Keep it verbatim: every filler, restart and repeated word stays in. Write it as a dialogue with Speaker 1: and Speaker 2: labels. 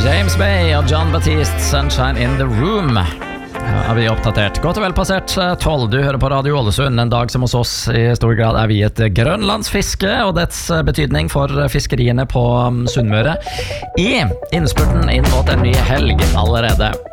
Speaker 1: James Bay og John Baptiste, Sunshine in the Room. Har vi oppdatert. Godt og vel passert tolv. Du hører på Radio Ålesund, en dag som hos oss i stor grad er viet grønlandsfiske og dets betydning for fiskeriene på Sunnmøre i innspurten inn mot en ny helg allerede.